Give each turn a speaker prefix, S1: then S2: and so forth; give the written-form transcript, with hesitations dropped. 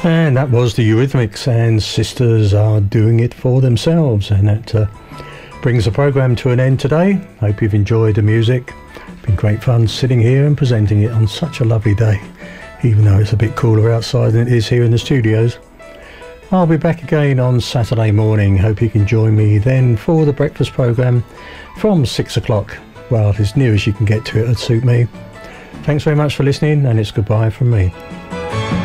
S1: And that was the Eurythmics and Sisters Are Doing It For Themselves, and that brings the programme to an end today. Hope you've enjoyed the music. Been great fun sitting here and presenting it on such a lovely day, even though it's a bit cooler outside than it is here in the studios. I'll be back again on Saturday morning. Hope you can join me then for the breakfast programme from 6 o'clock. Well, as near as you can get to it would suit me. Thanks very much for listening, and it's goodbye from me.